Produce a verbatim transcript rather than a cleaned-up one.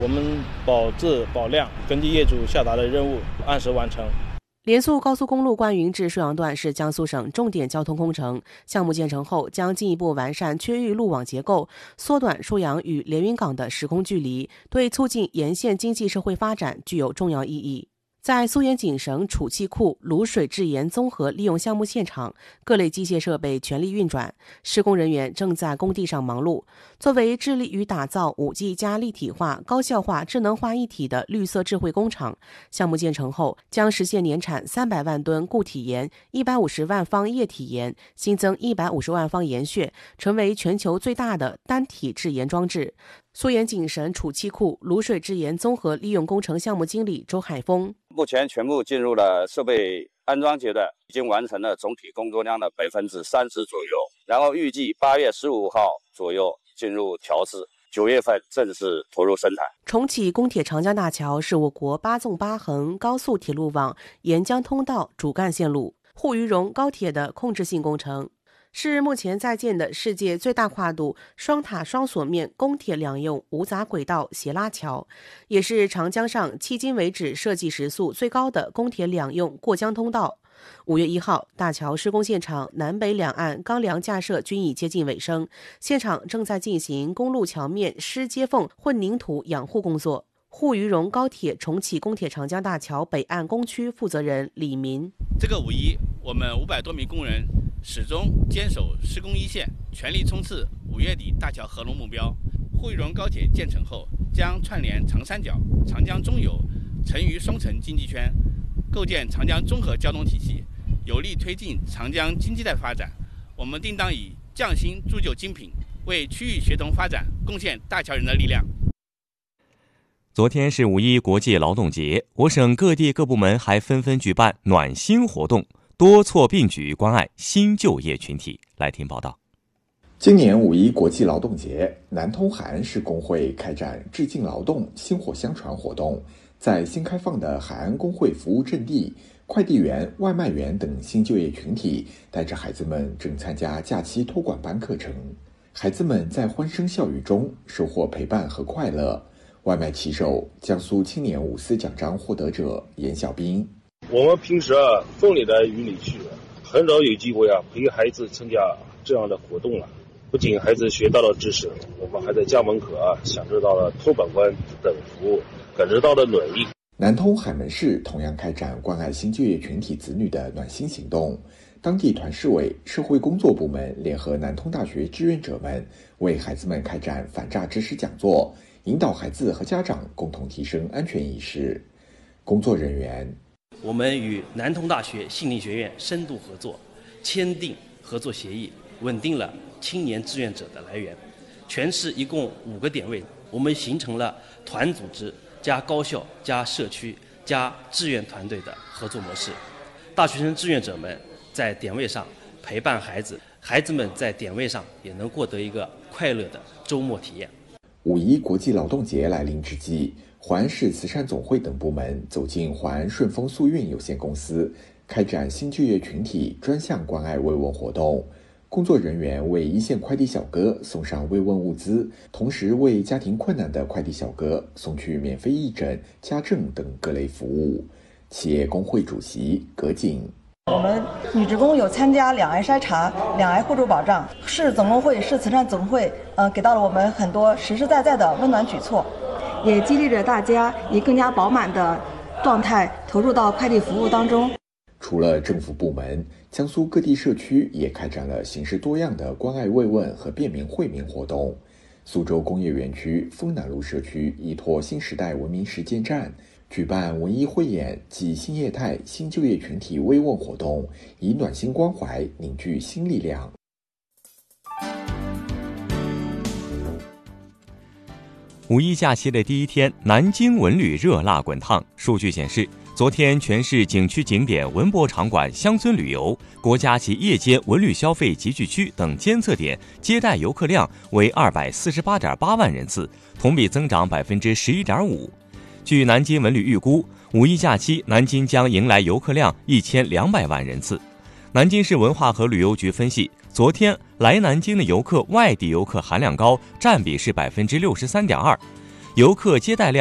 我们保质保量，根据业主下达的任务按时完成。 联速高速公路灌云至顺阳段是江苏省重点交通工程，项目建成后将进一步完善区域路网结构，缩短顺阳与连云港的时空距离，对促进沿线经济社会发展具有重要意义。在苏盐井绳储气库卤水制盐综合利用项目现场，各类机械设备全力运转，施工人员正在工地上忙碌。作为致力于打造 五 G 加立体化、高效化、智能化一体的绿色智慧工厂，项目建成后将实现年产三百万吨固体盐、一百五十万方液体盐，新增一百五十万方盐穴，成为全球最大的单体制盐装置。苏盐井绳储气库卤水制盐综合利用工程项目经理周海峰， 目前全部进入了设备安装阶段，已经完成了总体工作量的百分之三十左右，然后预计八月十五号左右进入调试，九月份正式投入生产。 重启公铁长江大桥是我国八纵八横高速铁路网沿江通道主干线路沪渝蓉高铁的控制性工程，是目前在建的世界最大跨度双塔双锁面公铁两用无闸轨道斜拉桥，也是长江上迄今为止设计时速最高的公铁两用过江通道。五月一号，大桥施工现场南北两岸钢梁架设均已接近尾声，现场正在进行公路桥面施接缝混凝土养护工作。沪渝蓉高铁重启公铁长江大桥北岸工区负责人李民， 这个五一我们五百多名工人始终坚守施工一线，全力冲刺五月底大桥合龙目标。沪渝蓉高铁建成后，将串联长三角、长江中游、成渝双城经济圈，构建长江综合交通体系，有力推进长江经济带发展。我们定当以匠心铸就精品，为区域协同发展贡献大桥人的力量。 昨天是五一国际劳动节，我省各地各部门还纷纷举办暖心活动，多措并举关爱新就业群体。来听报道。 今年五一国际劳动节，南通海安市工会开展致敬劳动、薪火相传活动，在新开放的海安工会服务阵地，快递员、外卖员等新就业群体带着孩子们正参加假期托管班课程。孩子们在欢声笑语中收获陪伴和快乐。外卖骑手、江苏青年五四奖章获得者严小兵， 我们平时啊，风里来雨里去，很少有机会啊陪孩子参加这样的活动了。不仅孩子学到了知识，我们还在家门口啊享受到了托管官等服务，感受到了暖意。 南通海门市同样开展关爱新就业群体子女的暖心行动。当地团市委、社会工作部门联合南通大学志愿者们，为孩子们开展反诈知识讲座，引导孩子和家长共同提升安全意识。工作人员， 我们与南通大学心理学院深度合作，签订合作协议，稳定了青年志愿者的来源。全市一共五个点位，我们形成了团组织加高校加社区加志愿团队的合作模式。大学生志愿者们在点位上陪伴孩子，孩子们在点位上也能获得一个快乐的周末体验。 五一国际劳动节来临之际，淮安市慈善总会等部门走进淮安顺丰速运有限公司，开展新就业群体专项关爱慰问活动。工作人员为一线快递小哥送上慰问物资，同时为家庭困难的快递小哥送去免费义诊、家政等各类服务。企业工会主席葛锦， 我们女职工有参加两癌筛查、两癌互助保障，市总工会、市慈善总会，呃，给到了我们很多实实在在的温暖举措，也激励着大家以更加饱满的状态投入到快递服务当中。 除了政府部门，江苏各地社区也开展了形式多样的关爱慰问和便民惠民活动。苏州工业园区丰南路社区依托新时代文明实践站，举办文艺汇演暨新业态新就业群体慰问活动，以暖心关怀凝聚新力量。 五一假期的第一天，南京文旅热辣滚烫。数据显示，昨天全市景区景点、文博场馆、乡村旅游、国家级夜间文旅消费集聚区等监测点接待游客量为二百四十八点八万人次，同比增长百分之十一点五。据南京文旅预估，五一假期南京将迎来游客量一千两百万人次。南京市文化和旅游局分析，昨天来南京的游客外地游客含量高，占比是百分之六十三点二。 游客接待量